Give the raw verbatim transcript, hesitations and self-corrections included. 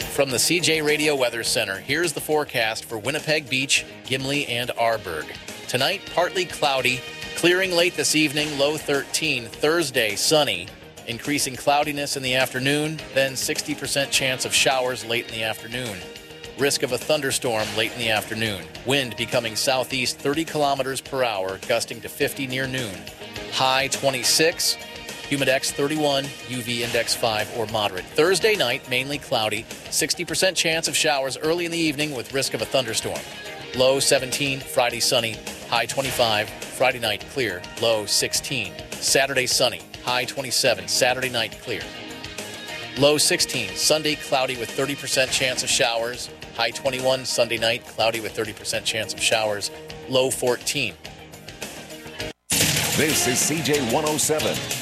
From the C J Radio Weather Center, here's the forecast for Winnipeg Beach, Gimli, and Arborg. Tonight, partly cloudy, clearing late this evening, low thirteen. Thursday, sunny, increasing cloudiness in the afternoon, then sixty percent chance of showers late in the afternoon. Risk of a thunderstorm late in the afternoon. Wind becoming southeast thirty kilometers per hour, gusting to fifty near noon. High twenty-six. Humidex thirty-one, U V index five or moderate. Thursday night, mainly cloudy, sixty percent chance of showers early in the evening with risk of a thunderstorm. Low seventeen, Friday sunny, high twenty-five. Friday night clear, low sixteen. Saturday sunny, high twenty-seven. Saturday night clear. Low sixteen, Sunday cloudy with thirty percent chance of showers. High twenty-one, Sunday night cloudy with thirty percent chance of showers. Low fourteen. This is C J one oh seven.